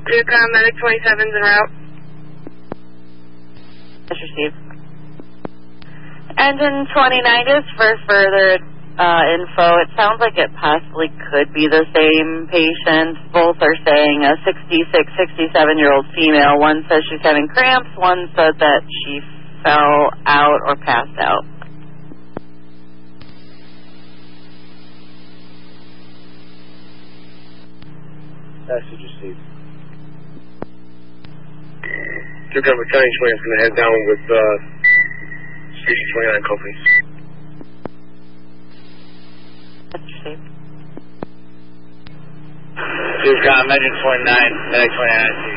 Duke Medic 27's en route. That's received. Engine 29 is for further info. It sounds like it possibly could be the same patient. Both are saying a 66, 67-year-old female. One says she's having cramps. One said that she fell out or passed out. Message received. Duke Battalion 20 is going to head down with Station 29 companies. That's received. Duke Engine 29, Medic 29.